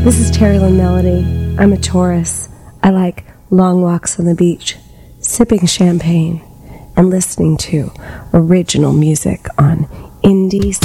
This is Terry Lynn Melody. I'm a Taurus. I like long walks on the beach, sipping champagne, and listening to original music on Indie